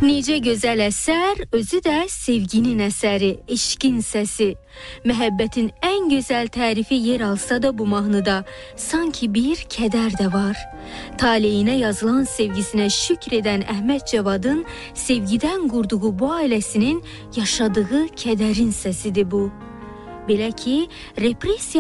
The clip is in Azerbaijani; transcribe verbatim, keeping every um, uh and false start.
Necə gözəl əsər, özü də sevginin əsəri, eşqin səsi. Məhəbbətin ən gözəl tərifi yer alsa da bu mahnıda sanki bir kədər də var. Taleyinə yazılan sevgisinə şükr edən Əhməd Cavadın sevgidən qurduğu bu ailəsinin yaşadığı kədərin səsidir bu. Belə ki, repressiya